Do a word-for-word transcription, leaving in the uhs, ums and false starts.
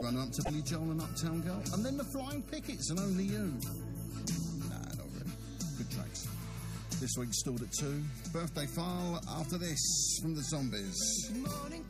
runner-up to Billy Joel and Uptown Girl, and then the Flying Pickets and Only You. Nah, not really. Good tracks. This week stalled at two. Birthday File after this from the Zombies. Morning